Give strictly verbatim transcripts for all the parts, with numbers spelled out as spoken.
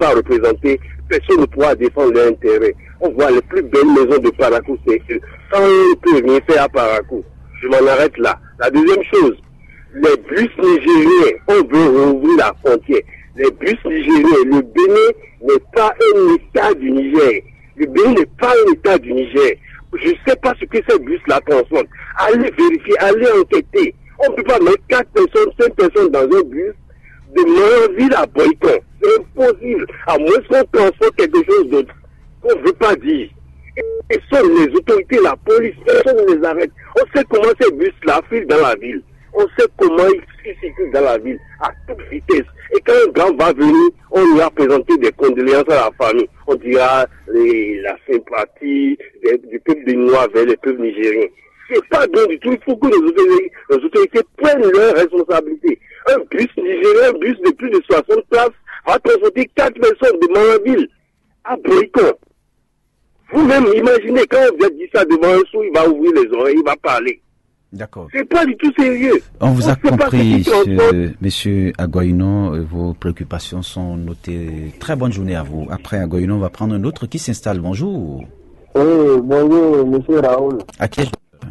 pas représenter, personne ne pourra défendre leurs intérêts. On voit les plus belles maisons de Parakou, c'est que quand on ne peut rien faire à Parakou, je m'en arrête là. La deuxième chose, les bus nigériens, on veut rouvrir la frontière. Les bus nigériens, le Bénin n'est pas un état du Niger. Le Bénin n'est pas un état du Niger. Je ne sais pas ce que ces bus-là transportent. Allez vérifier, allez enquêter. On ne peut pas mettre quatre personnes, cinq personnes dans un bus de Manville à Boycon. C'est impossible. À moins qu'on transporte quelque chose d'autre qu'on ne veut pas dire. Et sont les autorités, la police, personne ne les arrête. On sait comment ces bus-là filent dans la ville. On sait comment ils circulent dans la ville à toute vitesse. Et quand un grand va venir, on lui a présenté des condoléances à la famille. On dira les, la sympathie des, du peuple des Noirs vers les peuples nigériens. C'est pas bien du tout. Il faut que les autorités, les autorités prennent leurs responsabilités. Un bus nigérien, un bus de plus de soixante places, va transporter quatre personnes de Manville à Boycon. Vous-même imaginez quand on vient dire ça devant un sou, il va ouvrir les oreilles, il va parler. D'accord. C'est pas du tout sérieux. On vous on a compris, monsieur, monsieur Agoïno, vos préoccupations sont notées. Très bonne journée à vous. Après Agoïno, on va prendre un autre qui s'installe. Bonjour. Oui, bonjour, monsieur Raoul. À qui est-ce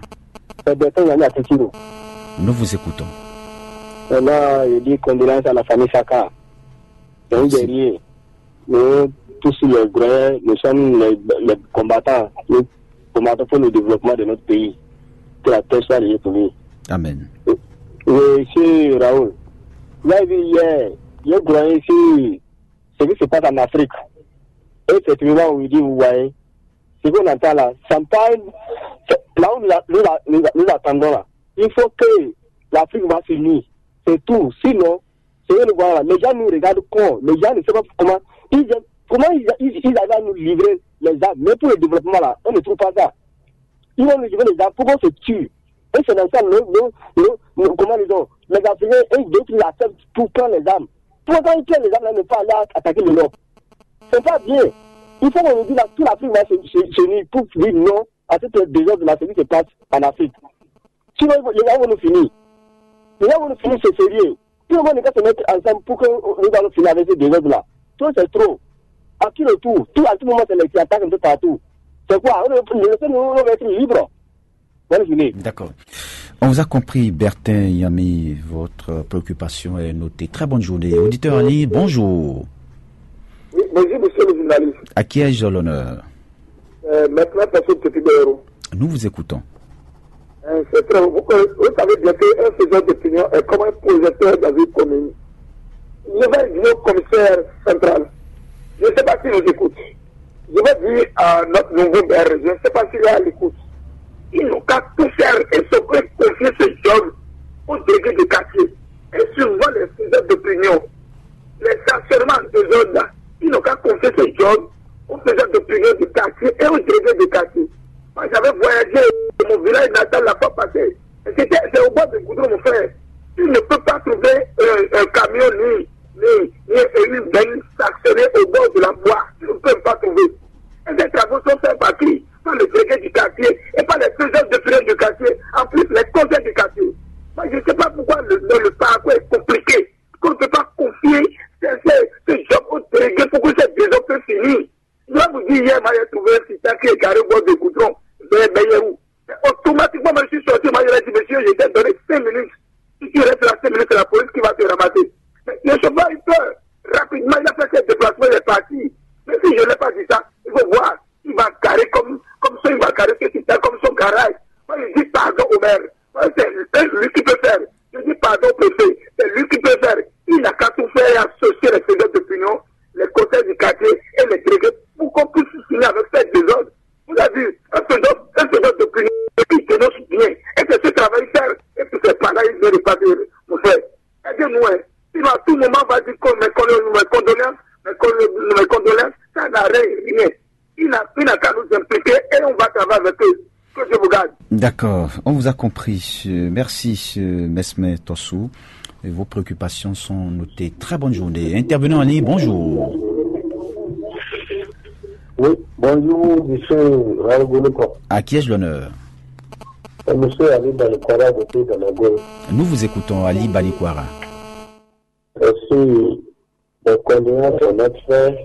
Nous vous écoutons. Là, je dis condoléances à la famille Saka. C'est un guerrier. Nous, tous les grands, nous sommes les, les combattants. Nous combattons pour le développement de notre pays. Que la terre soit liée pour lui. Amen. Oui, monsieur Raoul. Là, hier, il y a un grand ici, ce qui se passe en Afrique. Et effectivement, on lui dit, vous voyez, ce qu'on entend là, ça me parle, là où nous, nous, nous, nous attendons là. Il faut que l'Afrique va s'unir. C'est tout. Sinon, c'est le voilà. Les gens nous regardent con. Les gens ne savent pas comment. Ils, comment ils, ils, ils arrivent à nous livrer les armes. Mais pour le développement là, on ne trouve pas ça. Ils vont nous livrer les armes pour qu'on se tue. Et c'est dans ça, nous, nous, nous, nous comment disons, les Africains, ils disent qu'ils acceptent pour prendre les armes. Pourquoi ils prennent les armes là, ne pas aller attaquer le Nord? C'est pas bien. Il faut qu'on nous dise que toute l'Afrique va s'unir pour dire non à cette désordre de la série qui se passe en Afrique. Sinon, les gens vont nous finir. Les gens vont nous finir, c'est sérieux. Tout le monde va se mettre ensemble pour que nous allons finir avec ces désordres-là. Tout c'est trop. À qui le tour? Tout, à tout moment, c'est les qui attaquent un peu partout. C'est quoi? On va être libre. Bonne journée. D'accord. On vous a compris, Bertin Yami, votre préoccupation est notée. Très bonne journée. Auditeur Ali, bonjour. Oui, bonjour, monsieur le journaliste. À qui ai-je l'honneur? Euh, maintenant, personne que tu héros. Nous vous écoutons. Euh, c'est très, vous, vous savez bien qu'un faiseur d'opinion est comme un projecteur dans une commune. Je vais dire au commissaire central, je ne sais pas s'il nous écoute. Je vais dire à notre nouveau maire, je ne sais pas s'il est à l'écoute. Ils n'ont qu'à tout faire et se confier ce job aux délégués de quartier. Et souvent les faiseurs d'opinion, les stationnements de zone là, ils n'ont qu'à confier ce job aux faiseurs d'opinion du quartier et aux délégués de quartier. Moi, j'avais voyagé de mon village natal la fois passée. C'était, c'est au bord de Goudron, mon frère. Tu ne peux pas trouver un, un camion ni, ni, ni une benne stationnée au bord de la voie. Tu ne peux pas trouver. Et ces travaux sont faits par qui? Par les délégués du quartier et par les faiseurs de prière du quartier. En plus, les conseils du quartier. Moi, je ne sais pas pourquoi le, le, le parcours est compliqué. Qu'on ne peut pas confier ce, ce, ce job aux délégués pour que cette maison peut finir. Je dois vous dire, hier, j'ai trouvé un citron qui est carré au bord de Goudron. Automatiquement, je suis sorti, moi, je dit, monsieur, je t'ai donné cinq minutes. Si tu restes là cinq minutes, c'est la police qui va te ramasser. Mais le chauffeur, il peut rapidement, il a fait ses déplacements, il est parti. Mais si je n'ai pas dit ça, il faut voir. Il va carrer comme, comme ça, il va carrer ce système, comme son garage. Moi, je dis pardon au maire. Moi, c'est lui qui peut faire. Je dis pardon au préfet. C'est lui qui peut faire. Il n'a qu'à tout faire et associer les faiseurs d'opinion, les conseils du quartier et les délégués pour qu'on puisse finir avec cette désordre. Vous avez vu, un faiseur, un faiseur d'opinion qui dénonce bien. Et que ce travail faire, et puis c'est pas là, il ne veut pas dire, mon frère. Aidez-nous, hein. Sinon, à tout moment, on va dire que mes condoléances, mes condoléances, ça n'a rien. Il n'a, il n'a qu'à nous impliquer et on va travailler avec eux. Que Dieu vous garde. D'accord, on vous a compris. Merci, Mesme Tossou. Et vos préoccupations sont notées. Très bonne journée. Intervenant en ligne, bonjour. Oui, bonjour, monsieur Raoul. À qui ai-je l'honneur? Monsieur Ali Banikwara, voté dans la gauche. Nous vous écoutons, Ali Banikwara. Merci. Les condoléances à notre frère.